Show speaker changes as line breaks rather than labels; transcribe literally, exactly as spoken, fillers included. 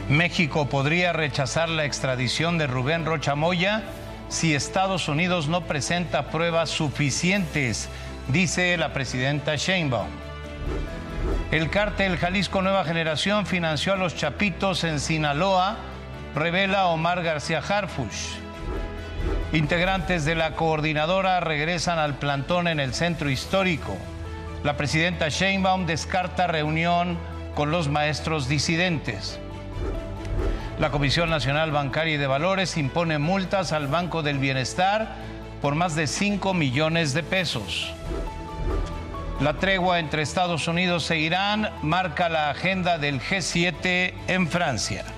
México podría rechazar la extradición de Rubén Rocha Moya si Estados Unidos no presenta pruebas suficientes, dice la presidenta Sheinbaum. El cártel Jalisco Nueva Generación financió a los Chapitos en Sinaloa, revela Omar García Harfuch. Integrantes de la coordinadora regresan al plantón en el centro histórico. La presidenta Sheinbaum descarta reunión con los maestros disidentes. La Comisión Nacional Bancaria y de Valores impone multas al Banco del Bienestar por más de cinco millones de pesos. La tregua entre Estados Unidos e Irán marca la agenda del G siete en Francia.